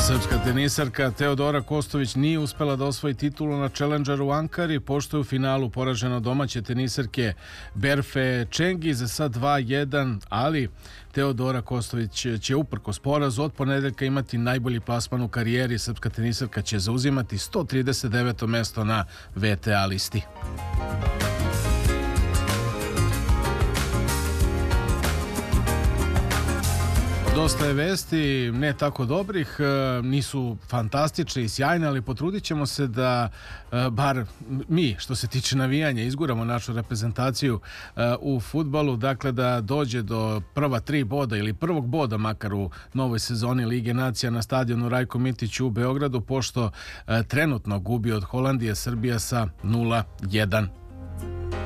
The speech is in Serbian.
Srpska tenisarka Teodora Kostović nije uspela da osvoji titulu na Challengeru u Ankari, pošto je u finalu poražena domaće tenisarke Berfe Čengi za sad 2-1, ali Teodora Kostović će uprkos porazu od ponedeljka imati najbolji plasman u karijeri. Srpska tenisarka će zauzimati 139. mesto na VTA listi. Dosta je vesti, ne tako dobrih, nisu fantastične i sjajne, ali potrudit ćemo se da bar mi, što se tiče navijanja, izguramo našu reprezentaciju u fudbalu, dakle da dođe do prva 3 boda ili prvog boda makar u novoj sezoni Lige nacija na stadionu Rajko Mitić u Beogradu, pošto trenutno gubi od Holandije Srbija sa 0-1.